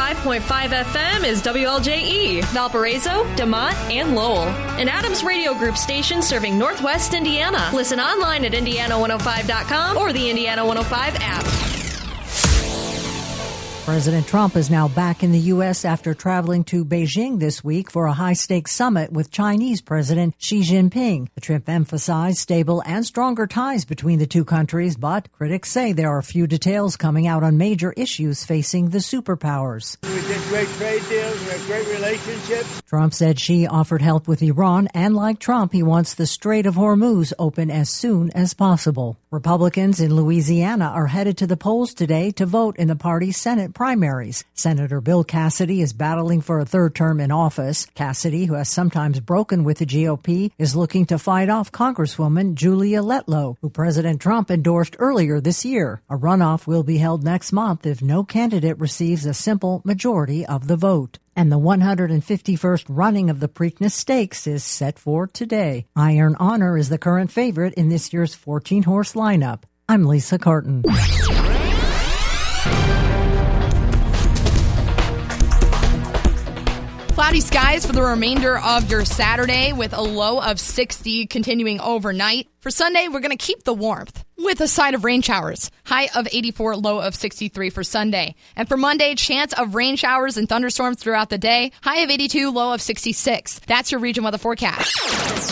105.5 FM is WLJE, Valparaiso, DeMont, and Lowell. An Adams Radio Group station serving Northwest Indiana. Listen online at Indiana105.com or the Indiana 105 app. President Trump is now back in the U.S. after traveling to Beijing this week for a high-stakes summit with Chinese President Xi Jinping. The trip emphasized stable and stronger ties between the two countries, but critics say there are few details coming out on major issues facing the superpowers. We did great trade deals, we had great relationships. Trump said Xi offered help with Iran, and like Trump, he wants the Strait of Hormuz open as soon as possible. Republicans in Louisiana are headed to the polls today to vote in the party's Senate primaries. Senator Bill Cassidy is battling for a third term in office. Cassidy, who has sometimes broken with the GOP, is looking to fight off Congresswoman Julia Letlow, who President Trump endorsed earlier this year. A runoff will be held next month if no candidate receives a simple majority of the vote. And the 151st running of the Preakness Stakes is set for today. Iron Honor is the current favorite in this year's 14-horse lineup. I'm Lisa Carton. Cloudy skies for the remainder of your Saturday with a low of 60 continuing overnight. For Sunday, we're going to keep the warmth with a side of rain showers. High of 84, low of 63 for Sunday. And for Monday, chance of rain showers and thunderstorms throughout the day. High of 82, low of 66. That's your region weather forecast.